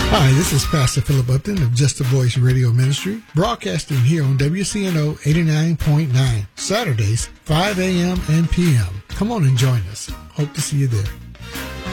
Hi, this is Pastor Philip Upton of Just a Voice Radio Ministry, broadcasting here on WCNO 89.9, Saturdays, 5 a.m. and p.m. Come on and join us. Hope to see you there.